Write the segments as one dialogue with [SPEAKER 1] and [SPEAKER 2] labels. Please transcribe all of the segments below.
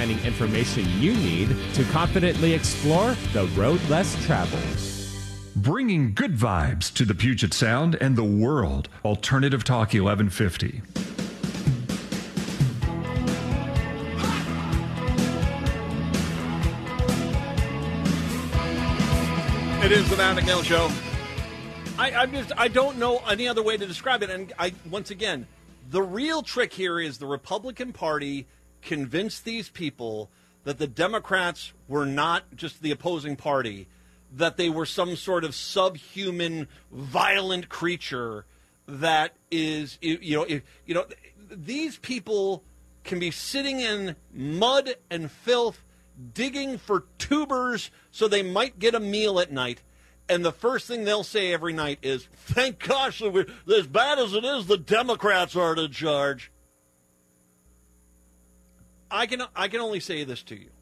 [SPEAKER 1] planning information you need to confidently explore the road less traveled.
[SPEAKER 2] Bringing good vibes to the Puget Sound and the world. Alternative Talk 1150.
[SPEAKER 3] It is the Matt McNeil Show. I don't know any other way to describe it. And once again, the real trick here is the Republican Party convinced these people that the Democrats were not just the opposing party, that they were some sort of subhuman, violent creature that is, these people can be sitting in mud and filth, digging for tubers so they might get a meal at night. And the first thing they'll say every night is, thank gosh, as bad as it is, the Democrats are in charge. I can only say this to you.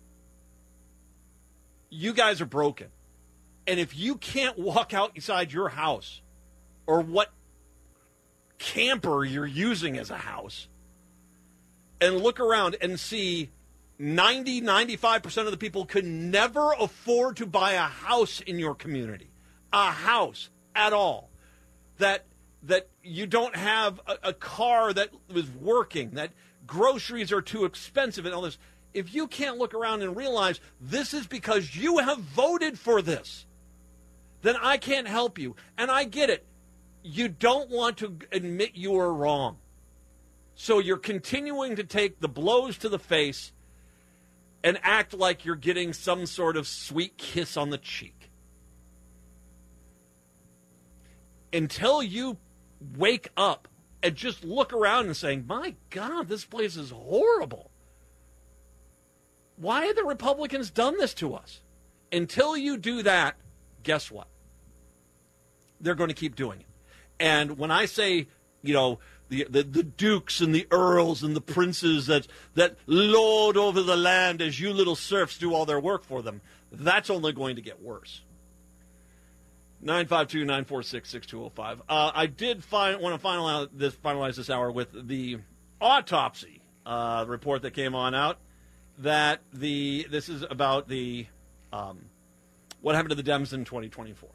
[SPEAKER 3] You guys are broken. And if you can't walk outside your house or what camper you're using as a house and look around and see 95% of the people could never afford to buy a house in your community, a house at all, that you don't have a car that is working, that groceries are too expensive and all this. If you can't look around and realize this is because you have voted for this, then I can't help you. And I get it. You don't want to admit you are wrong. So you're continuing to take the blows to the face and act like you're getting some sort of sweet kiss on the cheek. Until you wake up and just look around and saying, my God, this place is horrible. Why have the Republicans done this to us? Until you do that, guess what? They're going to keep doing it. And when I say, the dukes and the earls and the princes that lord over the land as you little serfs do all their work for them, that's only going to get worse. 952-946-6205. I did want to finalize this hour with the autopsy report that came out that this is about the what happened to the Dems in 2024.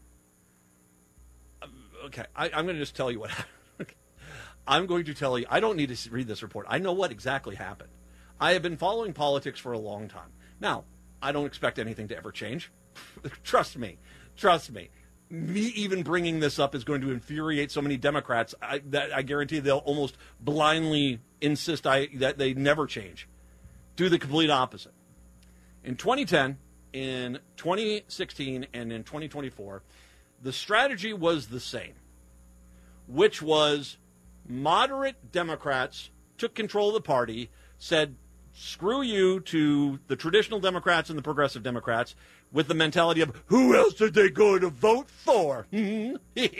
[SPEAKER 3] Okay, I'm going to just tell you what happened. I'm going to tell you, I don't need to read this report. I know what exactly happened. I have been following politics for a long time. Now, I don't expect anything to ever change. Trust me. Me even bringing this up is going to infuriate so many Democrats that I guarantee they'll almost blindly insist that they never change. Do the complete opposite. In 2010, in 2016, and in 2024, the strategy was the same, which was moderate Democrats took control of the party, said, screw you to the traditional Democrats and the progressive Democrats, with the mentality of, who else are they going to vote for? And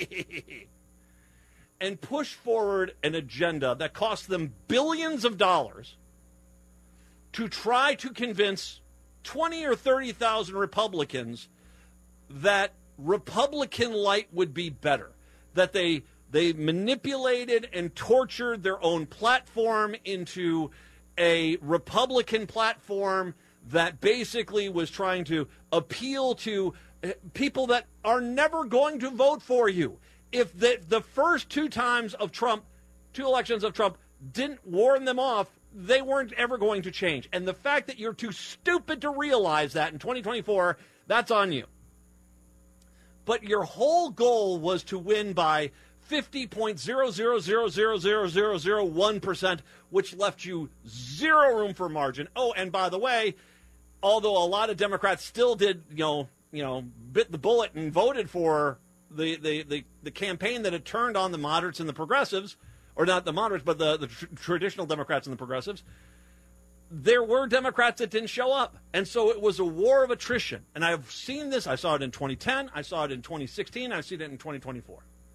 [SPEAKER 3] push forward an agenda that cost them billions of dollars to try to convince 20 or 30,000 Republicans that Republican light would be better, that they manipulated and tortured their own platform into a Republican platform that basically was trying to appeal to people that are never going to vote for you. If the first two elections of Trump didn't warn them off, they weren't ever going to change. And the fact that you're too stupid to realize that in 2024, that's on you. But your whole goal was to win by 50.0000001%, which left you zero room for margin. Oh, and by the way, although a lot of Democrats still did, bit the bullet and voted for the campaign that had turned on the moderates and the progressives, or not the moderates, but the traditional Democrats and the progressives, there were Democrats that didn't show up. And so it was a war of attrition. And I've seen this. I saw it in 2010. I saw it in 2016. I've seen it in 2024.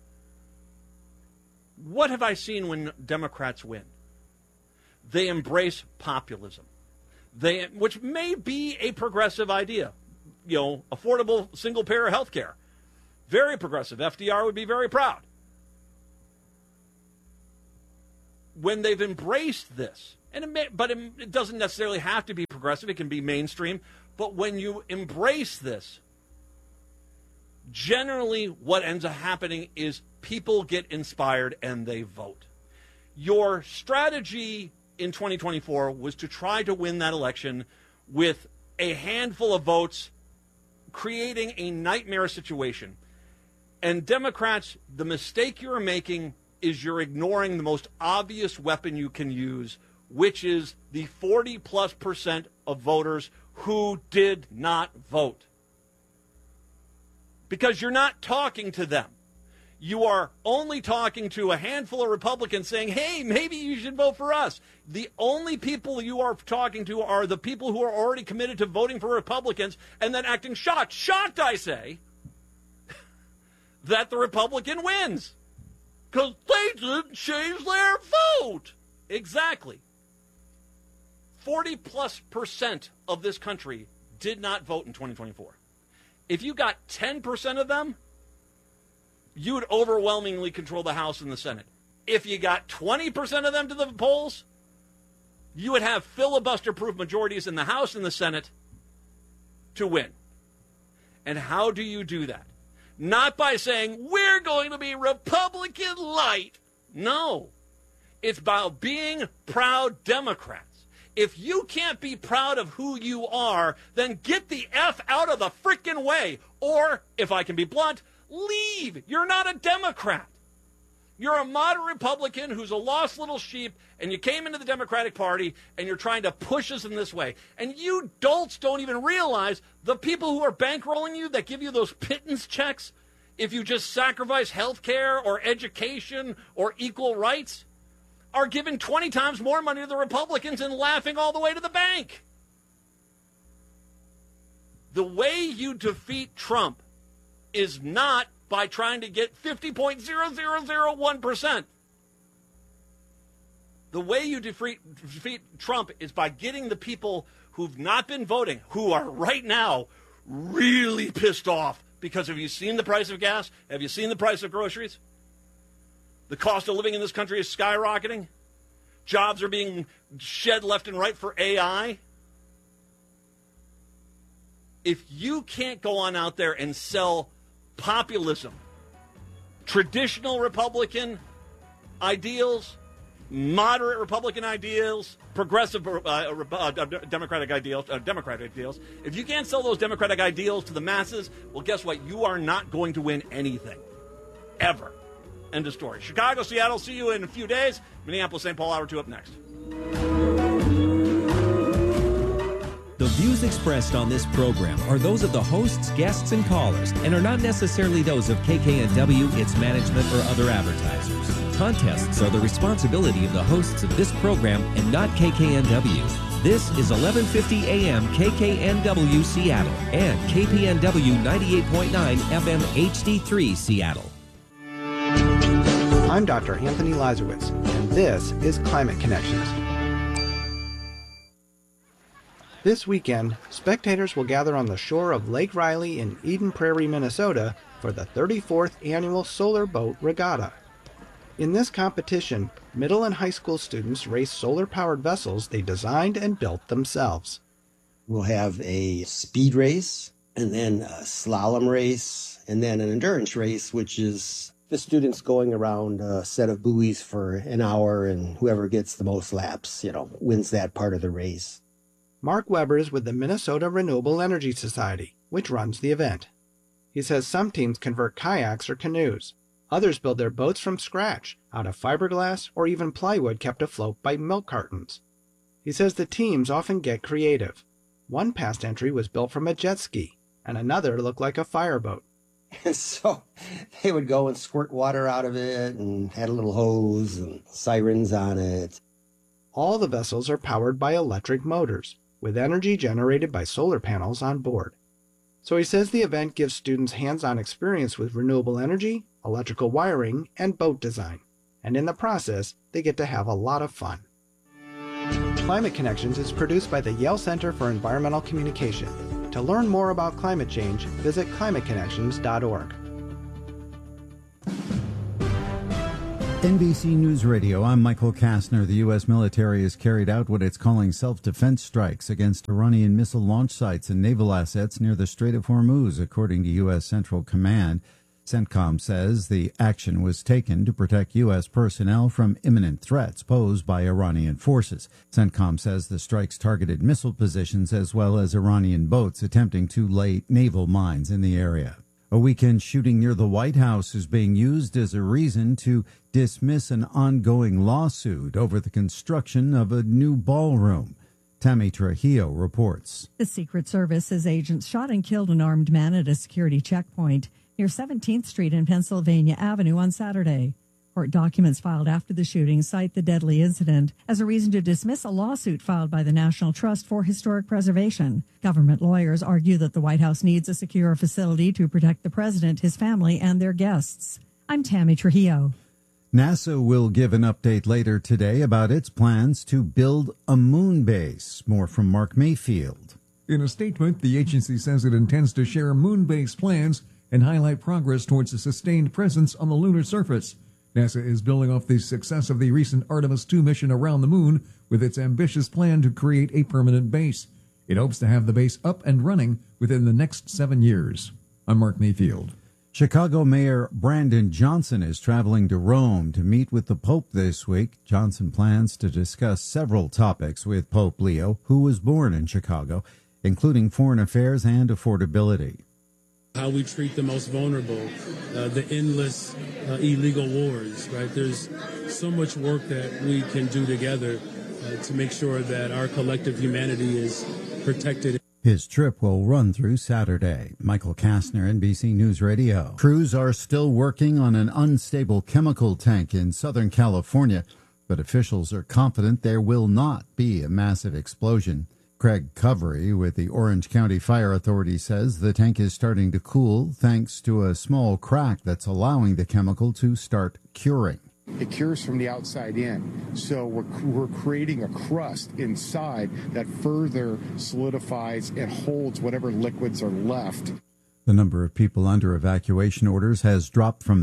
[SPEAKER 3] What have I seen when Democrats win? They embrace populism, which may be a progressive idea. Affordable single-payer health care. Very progressive. FDR would be very proud. When they've embraced this It doesn't necessarily have to be progressive. It can be mainstream. But when you embrace this, generally what ends up happening is people get inspired and they vote. Your strategy in 2024 was to try to win that election with a handful of votes, creating a nightmare situation. And Democrats, the mistake you're making is you're ignoring the most obvious weapon you can use, which is the 40+% of voters who did not vote. Because you're not talking to them. You are only talking to a handful of Republicans saying, hey, maybe you should vote for us. The only people you are talking to are the people who are already committed to voting for Republicans and then acting shocked, I say, that the Republican wins. Because they didn't change their vote. Exactly. 40+% of this country did not vote in 2024. If you got 10% of them, you would overwhelmingly control the House and the Senate. If you got 20% of them to the polls, you would have filibuster-proof majorities in the House and the Senate to win. And how do you do that? Not by saying, we're going to be Republican light. No. It's about being proud Democrats. If you can't be proud of who you are, then get the F out of the frickin' way. Or, if I can be blunt, leave. You're not a Democrat. You're a moderate Republican who's a lost little sheep, and you came into the Democratic Party, and you're trying to push us in this way. And you dolts don't even realize the people who are bankrolling you that give you those pittance checks if you just sacrifice health care or education or equal rights are giving 20 times more money to the Republicans and laughing all the way to the bank. The way you defeat Trump is not by trying to get 50.0001%. The way you defeat Trump is by getting the people who've not been voting, who are right now really pissed off because have you seen the price of gas? Have you seen the price of groceries? The cost of living in this country is skyrocketing. Jobs are being shed left and right for AI. If you can't go on out there and sell populism, traditional Republican ideals, moderate Republican ideals, progressive Democratic ideals, if you can't sell those Democratic ideals to the masses, well, guess what? You are not going to win anything. Ever. End of story. Chicago, Seattle, see you in a few days. Minneapolis, St. Paul, Hour 2 up next.
[SPEAKER 1] The views expressed on this program are those of the hosts, guests, and callers, and are not necessarily those of KKNW, its management, or other advertisers. Contests are the responsibility of the hosts of this program and not KKNW. This is 1150 AM KKNW Seattle and KPNW 98.9 FM HD3 Seattle.
[SPEAKER 4] I'm Dr. Anthony Lazarowitz, and this is Climate Connections. This weekend, spectators will gather on the shore of Lake Riley in Eden Prairie, Minnesota for the 34th Annual Solar Boat Regatta. In this competition, middle and high school students race solar-powered vessels they designed and built themselves.
[SPEAKER 5] We'll have a speed race, and then a slalom race, and then an endurance race, which is the students going around a set of buoys for an hour, and whoever gets the most laps, wins that part of the race.
[SPEAKER 4] Mark Weber is with the Minnesota Renewable Energy Society, which runs the event. He says some teams convert kayaks or canoes. Others build their boats from scratch, out of fiberglass or even plywood kept afloat by milk cartons. He says the teams often get creative. One past entry was built from a jet ski, and another looked like a fireboat.
[SPEAKER 5] And so they would go and squirt water out of it and had a little hose and sirens on it.
[SPEAKER 4] All the vessels are powered by electric motors, with energy generated by solar panels on board. So he says the event gives students hands-on experience with renewable energy, electrical wiring, and boat design. And in the process, they get to have a lot of fun. Climate Connections is produced by the Yale Center for Environmental Communication. To learn more about climate change, visit climateconnections.org.
[SPEAKER 6] NBC News Radio, I'm Michael Kastner. The U.S. military has carried out what it's calling self-defense strikes against Iranian missile launch sites and naval assets near the Strait of Hormuz, according to U.S. Central Command. CENTCOM says the action was taken to protect U.S. personnel from imminent threats posed by Iranian forces. CENTCOM says the strikes targeted missile positions as well as Iranian boats attempting to lay naval mines in the area. A weekend shooting near the White House is being used as a reason to dismiss an ongoing lawsuit over the construction of a new ballroom. Tammy Trujillo reports.
[SPEAKER 7] The Secret Service says agents shot and killed an armed man at a security checkpoint near 17th Street and Pennsylvania Avenue on Saturday. Court documents filed after the shooting cite the deadly incident as a reason to dismiss a lawsuit filed by the National Trust for Historic Preservation. Government lawyers argue that the White House needs a secure facility to protect the president, his family, and their guests. I'm Tammy Trujillo.
[SPEAKER 6] NASA will give an update later today about its plans to build a moon base. More from Mark Mayfield.
[SPEAKER 8] In a statement, the agency says it intends to share moon base plans and highlight progress towards a sustained presence on the lunar surface. NASA is building off the success of the recent Artemis II mission around the moon with its ambitious plan to create a permanent base. It hopes to have the base up and running within the next 7 years. I'm Mark Mayfield.
[SPEAKER 6] Chicago Mayor Brandon Johnson is traveling to Rome to meet with the Pope this week. Johnson plans to discuss several topics with Pope Leo, who was born in Chicago, including foreign affairs and affordability.
[SPEAKER 9] How we treat the most vulnerable, the endless illegal wars, right? There's so much work that we can do together to make sure that our collective humanity is protected.
[SPEAKER 6] His trip will run through Saturday. Michael Kastner, NBC News Radio. Crews are still working on an unstable chemical tank in Southern California, but officials are confident there will not be a massive explosion. Craig Covery with the Orange County Fire Authority says the tank is starting to cool thanks to a small crack that's allowing the chemical to start curing.
[SPEAKER 10] It cures from the outside in, so we're creating a crust inside that further solidifies and holds whatever liquids are left.
[SPEAKER 6] The number of people under evacuation orders has dropped from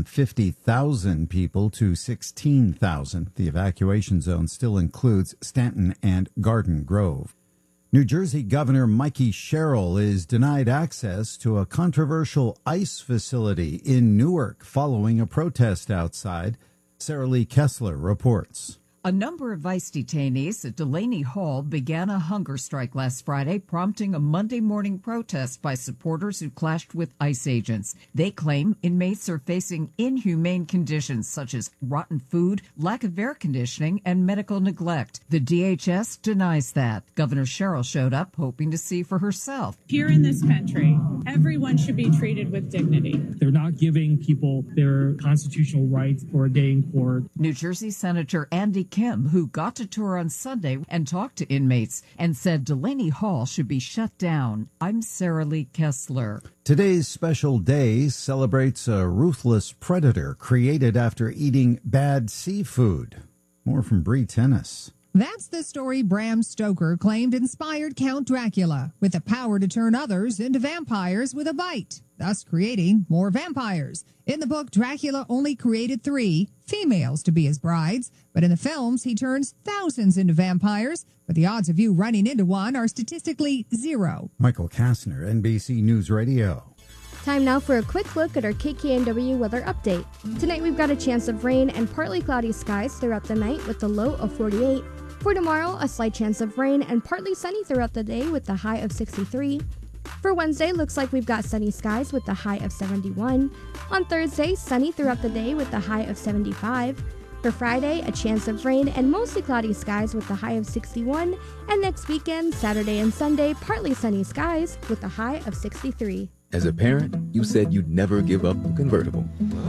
[SPEAKER 6] 50,000 people to 16,000. The evacuation zone still includes Stanton and Garden Grove. New Jersey Governor Mikey Sherrill is denied access to a controversial ICE facility in Newark following a protest outside. Sarah Lee Kessler reports.
[SPEAKER 11] A number of ICE detainees at Delaney Hall began a hunger strike last Friday, prompting a Monday morning protest by supporters who clashed with ICE agents. They claim inmates are facing inhumane conditions such as rotten food, lack of air conditioning, and medical neglect. The DHS denies that. Governor Sherrill showed up hoping to see for herself.
[SPEAKER 12] Here in this country, everyone should be treated with dignity.
[SPEAKER 13] They're not giving people their constitutional rights for a day in court.
[SPEAKER 11] New Jersey Senator Andy Kim, who got to tour on Sunday and talked to inmates and said Delaney Hall should be shut down. I'm Sarah Lee Kessler.
[SPEAKER 6] Today's special day celebrates a ruthless predator created after eating bad seafood. More from Bree Tennis.
[SPEAKER 14] That's the story Bram Stoker claimed inspired Count Dracula, with the power to turn others into vampires with a bite, thus creating more vampires. In the book, Dracula only created 3 females to be his brides, but in the films, he turns thousands into vampires, but the odds of you running into one are statistically 0.
[SPEAKER 6] Michael Kastner, NBC News Radio.
[SPEAKER 15] Time now for a quick look at our KKNW weather update. Tonight we've got a chance of rain and partly cloudy skies throughout the night with a low of 48. For tomorrow, a slight chance of rain and partly sunny throughout the day with the high of 63. For Wednesday, looks like we've got sunny skies with the high of 71. On Thursday, sunny throughout the day with the high of 75. For Friday, a chance of rain and mostly cloudy skies with the high of 61. And next weekend, Saturday and Sunday, partly sunny skies with the high of 63.
[SPEAKER 16] As a parent, you said you'd never give up the convertible.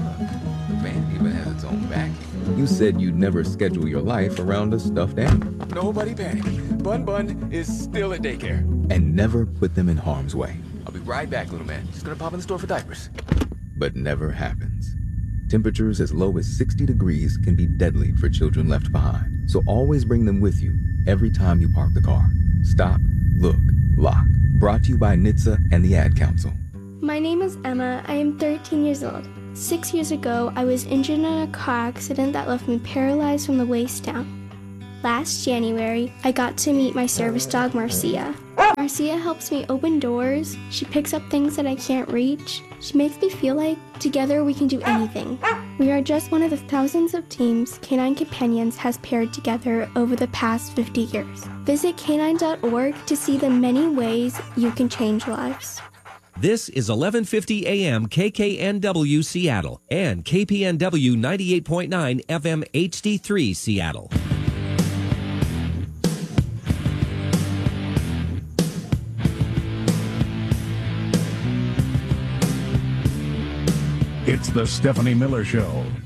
[SPEAKER 16] The van even has its own vacuum. You said you'd never schedule your life around a stuffed animal. Nobody panic. Bun is still at daycare. And never put them in harm's way. I'll be right back, little man. Just gonna pop in the store for diapers. But never happens. Temperatures as low as 60 degrees can be deadly for children left behind. So always bring them with you every time you park the car. Stop, look, lock. Brought to you by NHTSA and the Ad Council.
[SPEAKER 17] My name is Emma. I am 13 years old. 6 years ago, I was injured in a car accident that left me paralyzed from the waist down. Last January, I got to meet my service dog, Marcia. Marcia helps me open doors. She picks up things that I can't reach. She makes me feel like together we can do anything. We are just one of the thousands of teams Canine Companions has paired together over the past 50 years. Visit canine.org to see the many ways you can change lives.
[SPEAKER 1] This is 1150 AM KKNW Seattle and KPNW 98.9 FM HD3 Seattle.
[SPEAKER 18] It's the Stephanie Miller Show.